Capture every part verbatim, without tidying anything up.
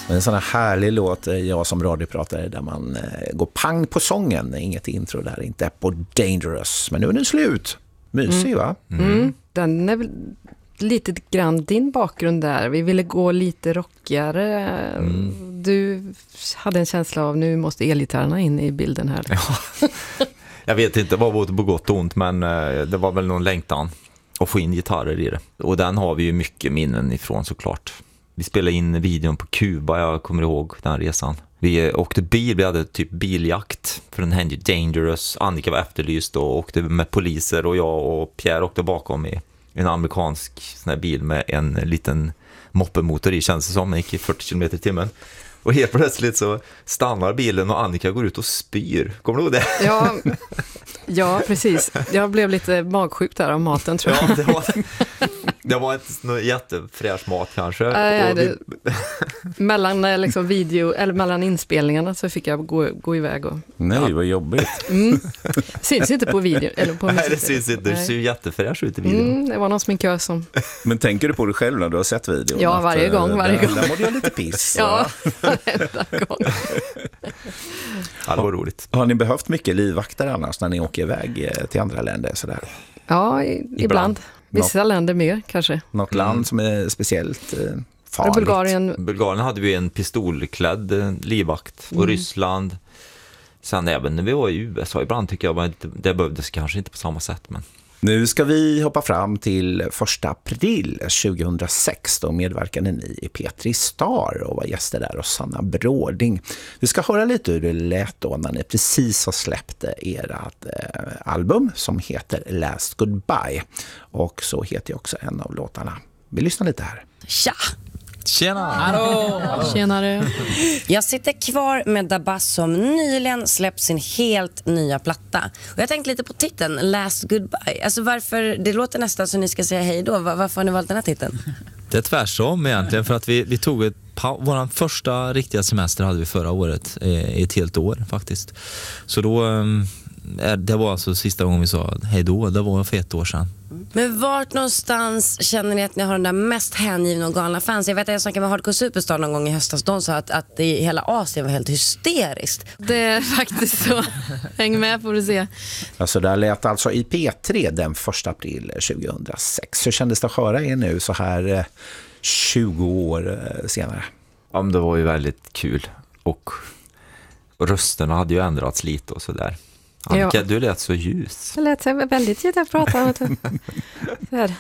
En sån här härlig låt, jag som radiopratare, där man eh, går pang på sången. Inget intro där, inte Apple Dangerous. Men nu är den slut. Mysig, mm. va? Mm. Mm. Den är väl lite grann din bakgrund där. Vi ville gå lite rockigare. Mm. Du hade en känsla av nu måste elgitarrerna in i bilden här. Ja. Jag vet inte vad det var på gott och ont, men det var väl någon längtan att få in gitarrer i det. Och den har vi ju mycket minnen ifrån såklart. Vi spelade in videon på Kuba, jag kommer ihåg den resan. Vi åkte bil, vi hade typ biljakt för den hände Dangerous. Annika var efterlyst och åkte med poliser och jag och Pierre åkte bakom i en amerikansk sån här bil med en liten moppemotor i, känns det som. Den gick i fyrtio kilometer i timmen. Och helt plötsligt så stannar bilen och Annika går ut och spyr. Kommer du ihåg det? Ja, ja, precis. Jag blev lite magsjuk där av maten, tror jag. Ja, det var, det var ett något jättefräsch mat kanske. Äh, och vi... det, mellan, liksom, video, eller mellan inspelningarna så fick jag gå, gå iväg. Och, Nej, ja. vad jobbigt. Mm. Syns inte på video. Eller på Nej, det syns inte. Du ser ju jättefräsch ut i videon. Mm, det var någon sminkör som... Men tänker du på dig själv när du har sett videon? Ja, varje att, gång. Varje där, gång. där mådde jag lite piss. Ja, varenda gång. Ja, det var roligt. Har ni behövt mycket livvakter annars när ni åker iväg till andra länder? Sådär? Ja, i, ibland. ibland. Vissa Något, länder mer kanske. Något land mm. som är speciellt eh, farligt? Bulgarien. Bulgarien hade vi en pistolklädd livvakt. Och mm. Ryssland. Sen även när vi var i U S A ibland tycker jag att det behövdes kanske inte på samma sätt. Men... Nu ska vi hoppa fram till första april tjugohundrasex. Då medverkade ni i P tre Star och var gäster där, och Sanna Bråding. Vi ska höra lite hur det lät då när ni precis har släppt ert eh, album som heter Last Goodbye. Och så heter också en av låtarna. Vi lyssnar lite här. Tja! Tjena! Hallå! Tjenare! Jag sitter kvar med Dabas som nyligen släppt sin helt nya platta. Och jag tänkte lite på titeln, Last Goodbye. Alltså varför, det låter nästan som ni ska säga hej då. Var, varför har ni valt den här titeln? Det är tvärsom egentligen, för att vi, vi tog ett vår första riktiga semester hade vi förra året, i ett helt år faktiskt. Så då, det var alltså sista gången vi sa hej då, det var för ett år sedan. Men vart någonstans känner ni att ni har den där mest hängivna och galna fans? Jag vet att jag snackade med Hardcore Superstar någon gång i höstas. De sa att, att i hela Asien var helt hysteriskt. Det är faktiskt så. Häng med får du se. Alltså där lät alltså i P tre den första april tjugohundrasex. Hur kändes det att höra er nu så här tjugo år senare? Ja, men det var ju väldigt kul. Och rösterna hade ju ändrats lite och sådär. Annika, ja. Du lät så ljus. Jag lät så väldigt ljus att prata om det.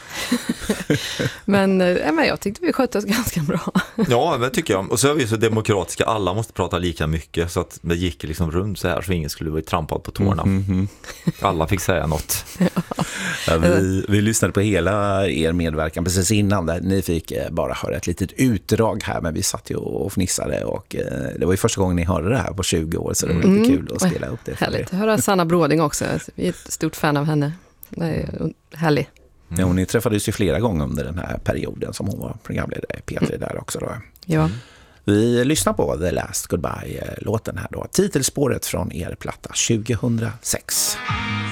Men, äh, men jag tyckte vi skötte oss ganska bra. Ja, men tycker jag. Och så är vi så demokratiska. Alla måste prata lika mycket. Så att det gick liksom runt så här så ingen skulle bli trampad på tårna. Mm, mm, mm. Alla fick säga något. Ja. Ja, vi, vi lyssnade på hela er medverkan precis innan. Där ni fick bara höra ett litet utdrag här. Men vi satt ju och fnissade. Och eh, det var ju första gången ni hörde det här på tjugo år. Så det var mm. lite kul att spela upp det. Härligt att höra Sanna Bråding också. Vi är ett stort fan av henne. Det är härlig. Mm. Ja, och ni träffades ju flera gånger under den här perioden som hon var programledare i P tre där också då. Ja. Vi lyssnar på The Last Goodbye-låten här då. Titelspåret från er platta tjugohundrasex.